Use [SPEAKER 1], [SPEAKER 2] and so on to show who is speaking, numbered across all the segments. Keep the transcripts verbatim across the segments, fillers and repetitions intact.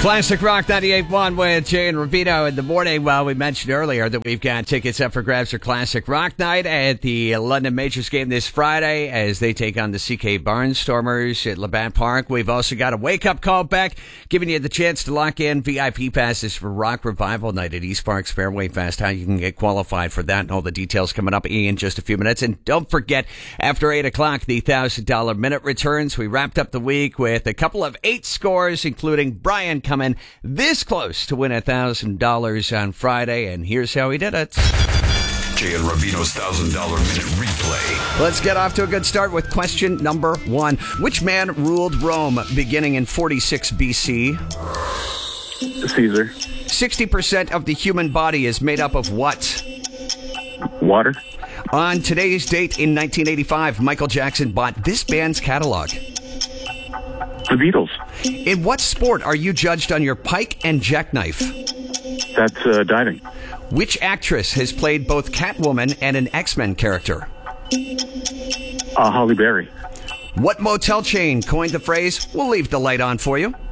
[SPEAKER 1] Classic Rock ninety-eight point one with Jay and Rubino in the morning. Well, we mentioned earlier that we've got tickets up for grabs for Classic Rock Night at the London Majors game this Friday as they take on the C K Barnstormers at Labatt Park. We've also got a wake-up call back, giving you the chance to lock in V I P passes for Rock Revival Night at East Park's Fairway Fest. How you can get qualified for that and all the details coming up in just a few minutes. And don't forget, after eight o'clock, the one thousand dollars minute returns. We wrapped up the week with a couple of eight scores, including Brian coming this close to win one thousand dollars on Friday, and here's how he did it.
[SPEAKER 2] Jay and Rubino's one thousand dollars minute replay.
[SPEAKER 1] Let's get off to a good start with question number one. Which man ruled Rome beginning in forty-six B C?
[SPEAKER 3] Caesar.
[SPEAKER 1] sixty percent of the human body is made up of what?
[SPEAKER 3] Water.
[SPEAKER 1] On today's date in nineteen eighty-five, Michael Jackson bought this band's catalog.
[SPEAKER 3] The Beatles.
[SPEAKER 1] In what sport are you judged on your pike and jackknife?
[SPEAKER 3] That's uh, diving.
[SPEAKER 1] Which actress has played both Catwoman and an X-Men character?
[SPEAKER 3] Uh, Holly Berry.
[SPEAKER 1] What motel chain coined the phrase, "We'll leave the light on for you"?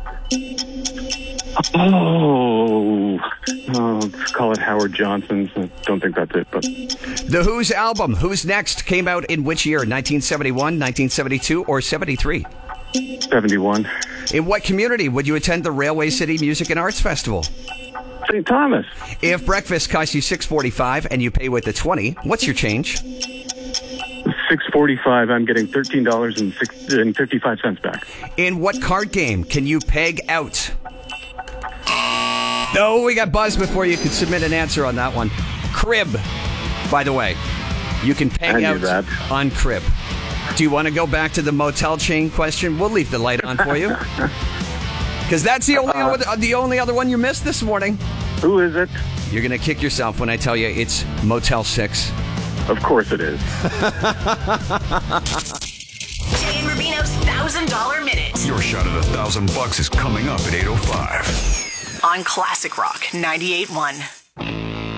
[SPEAKER 3] Oh, oh let's call it Howard Johnson's. I don't think that's it, but...
[SPEAKER 1] The Who's album, Who's Next, came out in which year? nineteen seventy-one, nineteen seventy-two, or seventy-three?
[SPEAKER 3] seventy-one.
[SPEAKER 1] In what community would you attend the Railway City Music and Arts Festival?
[SPEAKER 3] Saint Thomas.
[SPEAKER 1] If breakfast costs you six forty-five and you pay with a twenty, what's your change?
[SPEAKER 3] six forty-five. I'm getting thirteen dollars and fifty-five cents back.
[SPEAKER 1] In what card game can you peg out? No, we got buzzed before you could submit an answer on that one. Crib, by the way. You can peg
[SPEAKER 3] I knew
[SPEAKER 1] out
[SPEAKER 3] that.
[SPEAKER 1] on crib. Do you want to go back to the motel chain question? We'll leave the light on for you. Because that's the only,
[SPEAKER 3] Uh,
[SPEAKER 1] other, the only other one you missed this morning.
[SPEAKER 3] Who is it?
[SPEAKER 1] You're going to kick yourself when I tell you it's Motel six.
[SPEAKER 3] Of course it is.
[SPEAKER 4] Jay and Rubino's one thousand dollars minute.
[SPEAKER 2] Your shot at a thousand bucks is coming up at eight oh five.
[SPEAKER 4] On Classic Rock ninety-eight point one.